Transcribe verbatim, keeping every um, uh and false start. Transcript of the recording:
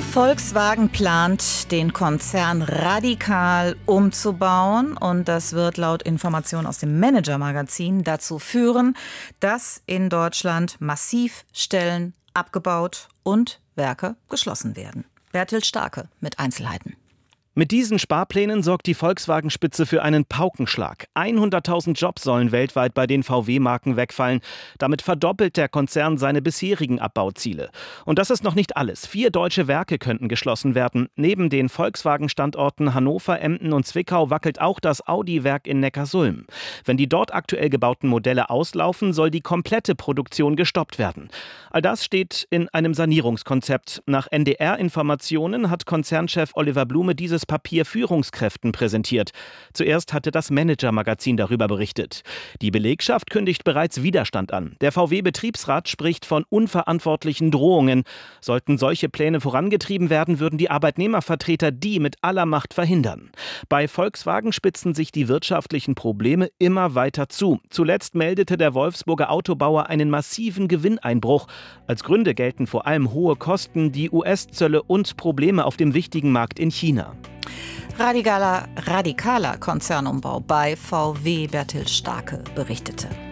Volkswagen plant, den Konzern radikal umzubauen, und das wird laut Informationen aus dem Manager-Magazin dazu führen, dass in Deutschland massiv Stellen abgebaut und Werke geschlossen werden. Bertil Starke mit Einzelheiten. Mit diesen Sparplänen sorgt die Volkswagen-Spitze für einen Paukenschlag. hunderttausend Jobs sollen weltweit bei den V W-Marken wegfallen. Damit verdoppelt der Konzern seine bisherigen Abbauziele. Und das ist noch nicht alles. Vier deutsche Werke könnten geschlossen werden. Neben den Volkswagen-Standorten Hannover, Emden und Zwickau wackelt auch das Audi-Werk in Neckarsulm. Wenn die dort aktuell gebauten Modelle auslaufen, soll die komplette Produktion gestoppt werden. All das steht in einem Sanierungskonzept. Nach N D R-Informationen hat Konzernchef Oliver Blume dieses Papier Führungskräften präsentiert. Zuerst hatte das Manager-Magazin darüber berichtet. Die Belegschaft kündigt bereits Widerstand an. Der V W-Betriebsrat spricht von unverantwortlichen Drohungen. Sollten solche Pläne vorangetrieben werden, würden die Arbeitnehmervertreter die mit aller Macht verhindern. Bei Volkswagen spitzen sich die wirtschaftlichen Probleme immer weiter zu. Zuletzt meldete der Wolfsburger Autobauer einen massiven Gewinneinbruch. Als Gründe gelten vor allem hohe Kosten, die U S-Zölle und Probleme auf dem wichtigen Markt in China. Radikaler, radikaler Konzernumbau bei V W, Bertil Starke berichtete.